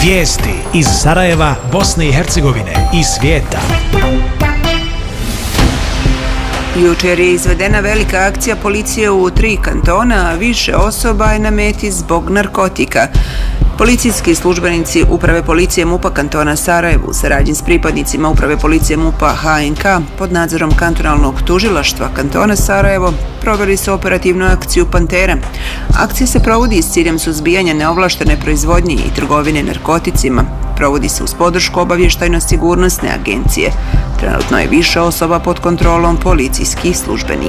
Vijesti iz Sarajeva, Bosne i Hercegovine i svijeta. Jučer je izvedena velika akcija policije u 3 kantona, a više osoba je na meti zbog narkotika. Policijski službenici Uprave policije MUP-a kantona Sarajevo u saradnji s pripadnicima Uprave policije MUP-a HNK pod nadzorom kantonalnog tužilaštva kantona Sarajevo proveli su operativnu akciju Pantera. Akcija se provodi s ciljem suzbijanja neovlaštene proizvodnje i trgovine narkoticima. Provodi se uz podršku obavještajno-sigurnosne agencije. Trenutno je više osoba pod kontrolom policijskih službenika.